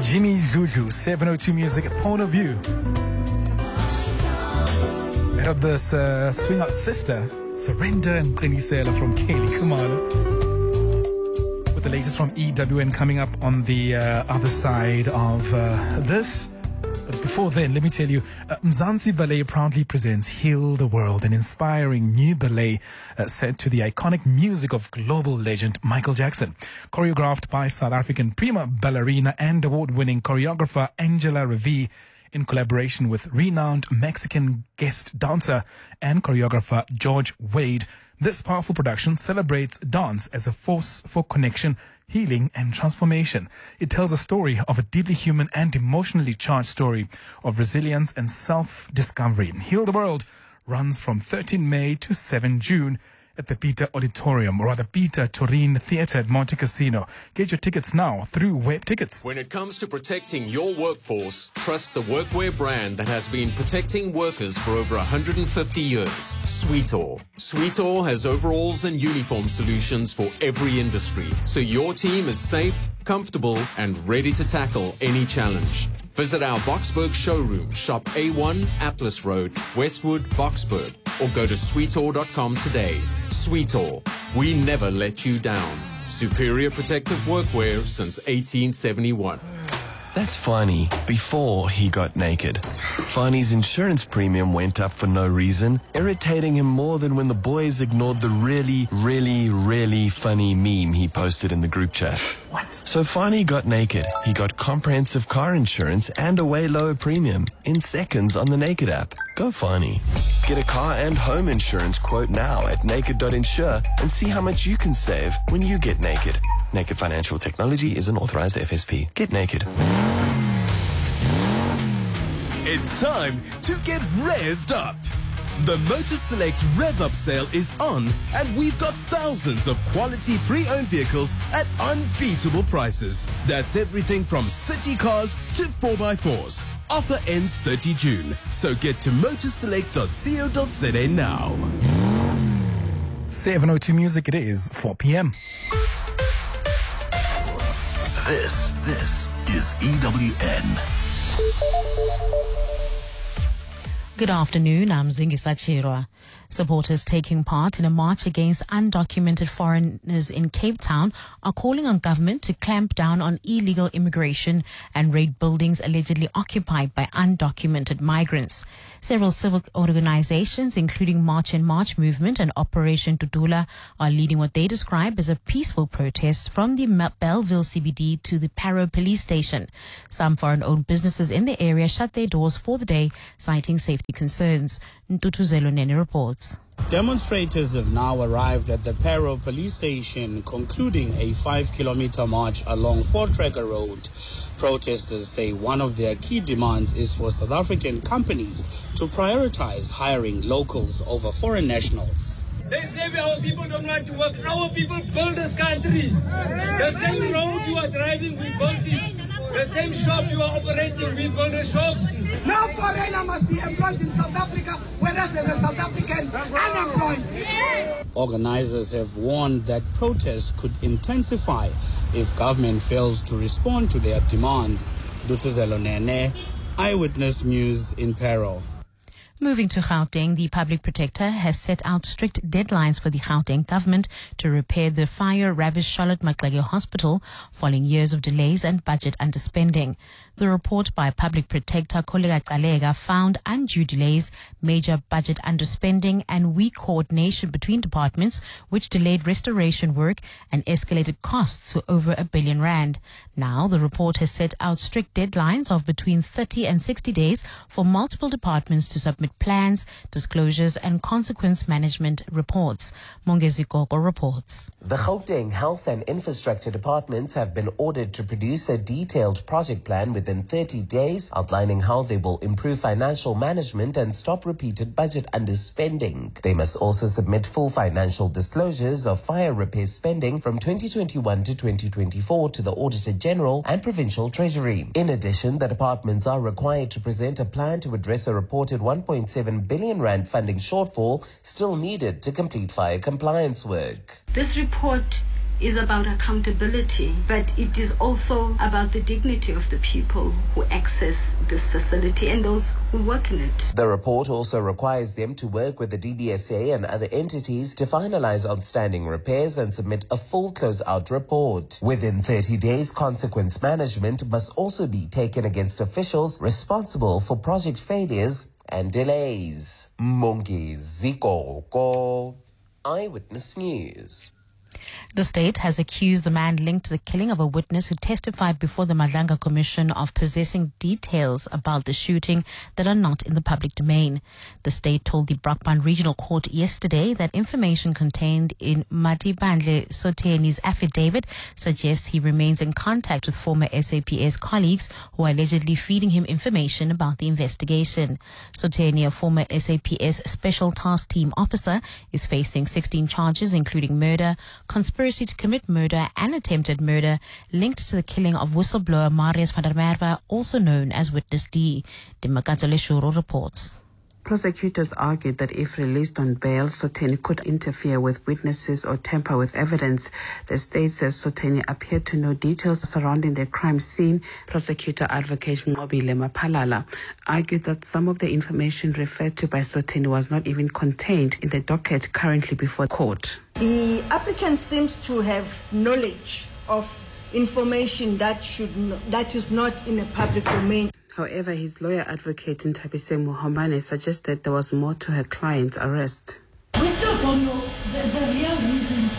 Jimmy Juju, 702 Music, Point of View. Ahead of this Swing Out Sister, Surrender and Qinisela from Kaylee Kumalo. With the latest from EWN coming up on the other side of this. But before then, let me tell you, Mzansi Ballet proudly presents Heal the World, an inspiring new ballet set to the iconic music of global legend Michael Jackson. Choreographed by South African prima ballerina and award-winning choreographer Angela Ravi in collaboration with renowned Mexican guest dancer and choreographer George Wade. This powerful production celebrates dance as a force for connection, healing and transformation. It tells a story of a deeply human and emotionally charged story of resilience and self-discovery. Heal the World runs from 13 May to 7 June at the Peter Auditorium, or rather Peter Turin Theatre at Monte Cassino. Get your tickets now through Web Tickets. When it comes to protecting your workforce, trust the workwear brand that has been protecting workers for over 150 years, Sweetall. Sweetall has overalls and uniform solutions for every industry, so your team is safe, comfortable, and ready to tackle any challenge. Visit our Boksburg showroom, shop A1 Atlas Road, Westwood, Boksburg, or go to sweetall.com today. Sweetall, we never let you down. Superior protective workwear since 1871. That's Fani before he got naked. Fani's insurance premium went up for no reason, irritating him more than when the boys ignored the really funny meme he posted in the group chat. What? So Fani got naked. He got comprehensive car insurance and a way lower premium in seconds on the Naked app. Go Fani. Get a car and home insurance quote now at naked.insure and see how much you can save when you get naked. Naked Financial Technology is an authorized FSP. Get naked. It's time to get revved up. The Motor Select Rev Up sale is on, and we've got thousands of quality pre-owned vehicles at unbeatable prices. That's everything from city cars to 4x4s. Offer ends 30 June, so get to motorselect.co.za now. 702 Music, it is 4 p.m. This is EWN. Good afternoon, I'm Zingisa Chirwa. Supporters taking part in a march against undocumented foreigners in Cape Town are calling on government to clamp down on illegal immigration and raid buildings allegedly occupied by undocumented migrants. Several civic organizations, including March and March Movement and Operation Tutula, are leading what they describe as a peaceful protest from the Bellville CBD to the Parow police station. Some foreign-owned businesses in the area shut their doors for the day, citing safety concerns. Ntutuzelo Nene reports. Demonstrators have now arrived at the Parow police station, concluding a 5-kilometer march along Four-Tracker Road. Protesters say one of their key demands is for South African companies to prioritize hiring locals over foreign nationals. They say our people don't want to work. Our people build this country. The same road you are driving, we built it. The same shop you are operating, we build the shops. No foreigner must be employed in South Africa, whereas there are South African unemployed. Organizers have warned that protests could intensify if government fails to respond to their demands. Dutuzelo Nene, Eyewitness News in Parow. Moving to Gauteng, the public protector has set out strict deadlines for the Gauteng government to repair the fire-ravaged Charlotte Maxeke Hospital following years of delays and budget underspending. The report by Public Protector Koleka Calega found undue delays, major budget underspending and weak coordination between departments, which delayed restoration work and escalated costs to over R1 billion. Now, the report has set out strict deadlines of between 30 and 60 days for multiple departments to submit plans, disclosures and consequence management reports. Mongezi Gogo reports. The Gauteng Health and Infrastructure Departments have been ordered to produce a detailed project plan within 30 days, outlining how they will improve financial management and stop repeated budget underspending. They must also submit full financial disclosures of fire repair spending from 2021 to 2024 to the Auditor General and Provincial Treasury. In addition, the departments are required to present a plan to address a reported R1.7 billion funding shortfall still needed to complete fire compliance work. This report is about accountability, but it is also about the dignity of the people who access this facility and those who work in it. The report also requires them to work with the DBSA and other entities to finalize outstanding repairs and submit a full closeout report. Within 30 days, consequence management must also be taken against officials responsible for project failures and delays. Mongi Zikoko, Eyewitness News. The state has accused the man linked to the killing of a witness who testified before the Madlanga Commission of possessing details about the shooting that are not in the public domain. The state told the Brakpan Regional Court yesterday that information contained in Matibandle Sotheni's affidavit suggests he remains in contact with former SAPS colleagues who are allegedly feeding him information about the investigation. Sotheni, a former SAPS Special Task Team officer, is facing 16 charges including murder, conspiracy to commit murder and attempted murder linked to the killing of whistleblower Marius van der Merwe, also known as Witness D. Dimakatso Leshuro reports. Prosecutors argued that if released on bail, Sotheni could interfere with witnesses or tamper with evidence. The state says Sotheni appeared to know details surrounding the crime scene. Prosecutor Advocate Nqobile Maphalala argued that some of the information referred to by Sotheni was not even contained in the docket currently before court. The applicant seems to have knowledge of information that is not in a public domain. However, his lawyer advocate Ntabise Mohamane suggested there was more to her client's arrest. We still don't know the real reason.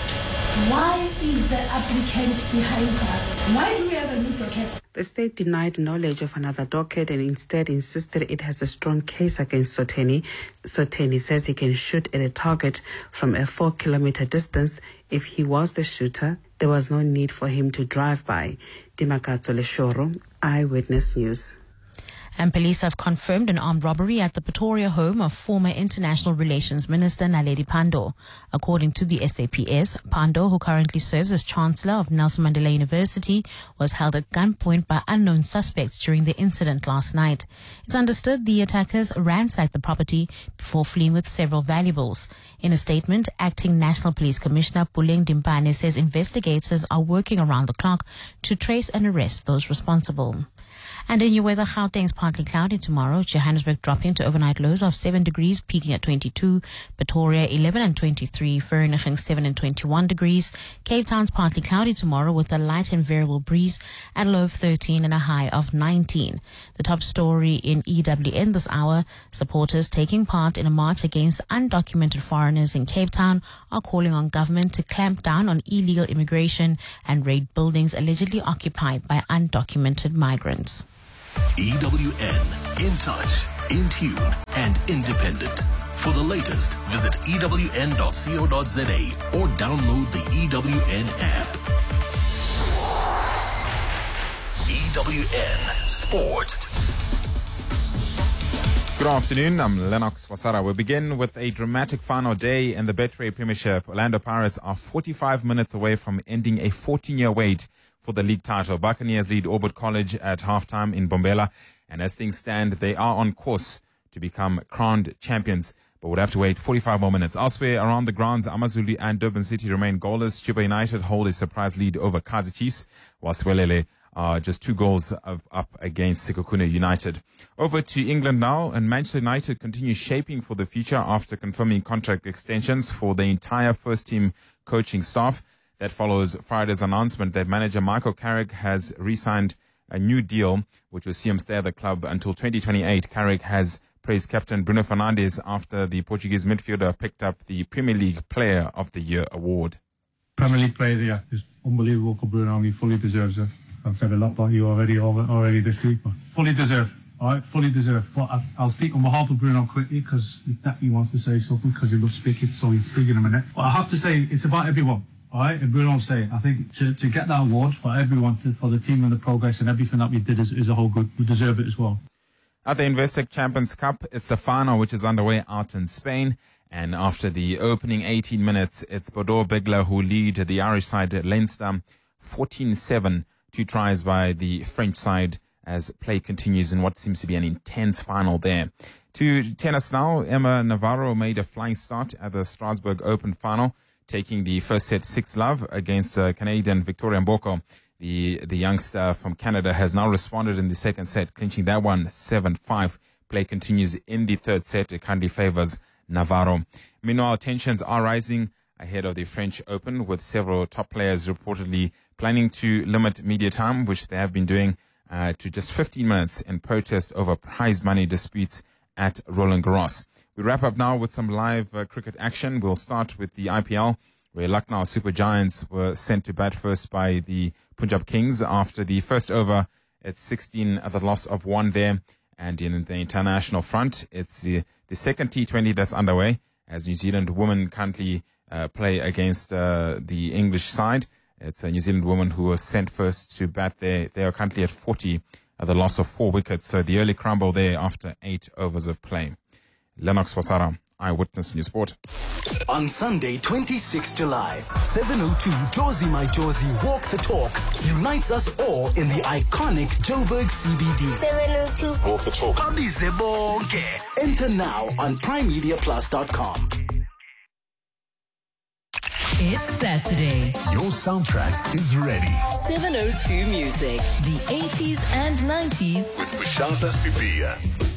Why is the applicant behind us? Why do we have a new docket? The state denied knowledge of another docket and instead insisted it has a strong case against Sotheni. Sotheni says he can shoot at a target from a 4-kilometer distance. If he was the shooter, there was no need for him to drive by. Dimakatso Leshoro, Eyewitness News. And police have confirmed an armed robbery at the Pretoria home of former International Relations Minister Naledi Pandor. According to the SAPS, Pandor, who currently serves as Chancellor of Nelson Mandela University, was held at gunpoint by unknown suspects during the incident last night. It's understood the attackers ransacked the property before fleeing with several valuables. In a statement, Acting National Police Commissioner Puleng Dimpane says investigators are working around the clock to trace and arrest those responsible. And in your weather, Gauteng's partly cloudy tomorrow. Johannesburg dropping to overnight lows of 7 degrees, peaking at 22. Pretoria 11 and 23. Vereeniging 7 and 21 degrees. Cape Town's partly cloudy tomorrow with a light and variable breeze at a low of 13 and a high of 19. The top story in EWN this hour: supporters taking part in a march against undocumented foreigners in Cape Town are calling on government to clamp down on illegal immigration and raid buildings allegedly occupied by undocumented migrants. EWN, in touch, in tune, and independent. For the latest, visit ewn.co.za or download the EWN app. EWN Sport. Good afternoon, I'm Lennox Wasara. We begin with a dramatic final day in the Betway Premiership. Orlando Pirates are 45 minutes away from ending a 14-year wait for the league title. Buccaneers lead Orbit College at halftime in Bombela, and as things stand, they are on course to become crowned champions, but would have to wait 45 more minutes. Elsewhere around the grounds, Amazulu and Durban City remain goalless. Juba United hold a surprise lead over Kaizer Chiefs, while Swelele are just 2 goals up against Sekhukhune United. Over to England now, and Manchester United continues shaping for the future after confirming contract extensions for the entire first-team coaching staff. That follows Friday's announcement that manager Michael Carrick has re-signed a new deal, which will see him stay at the club until 2028. Carrick has praised captain Bruno Fernandes after the Portuguese midfielder picked up the Premier League Player of the Year award. Premier League Player of the Year is unbelievable for Bruno. He fully deserves it. I've said a lot about you already this week, but fully deserved. All right, fully deserved. But I'll speak on behalf of Bruno quickly because he definitely wants to say something because he loves speaking, so he's speaking in a minute. But I have to say, it's about everyone. All right, and Bruno say, I think to get that award for everyone, for the team and the progress and everything that we did as a whole good, we deserve it as well. At the Investec Champions Cup, it's the final which is underway out in Spain. And after the opening 18 minutes, it's Bordeaux Begler who lead the Irish side Leinster 14-7. 2 tries by the French side as play continues in what seems to be an intense final there. To tennis now, Emma Navarro made a flying start at the Strasbourg Open final, taking the first set 6-love against Canadian Victoria Mboko. The youngster from Canada has now responded in the second set, clinching that one 7-5. Play continues in the third set. It currently favors Navarro. Meanwhile, tensions are rising ahead of the French Open, with several top players reportedly planning to limit media time, which they have been doing, to just 15 minutes in protest over prize money disputes at Roland Garros. We wrap up now with some live cricket action. We'll start with the IPL, where Lucknow Super Giants were sent to bat first by the Punjab Kings after the first over. It's 16 at the loss of 1 there. And in the international front, it's the second T20 that's underway, as New Zealand women currently play against the English side. It's a New Zealand woman who was sent first to bat there. They are currently at 40 at the loss of 4 wickets. So the early crumble there after 8 overs of play. Lennox Wasara, Eyewitness News Sport. On Sunday, 26 July, 7:02 Jozi My Jozi Walk the Talk unites us all in the iconic Joburg CBD. 7:02 Walk the Talk. Abize bonke. Enter now on primemediaplus.com. It's Saturday. Your soundtrack is ready. 702 Music, the 80s and 90s with Bashasa Sipia.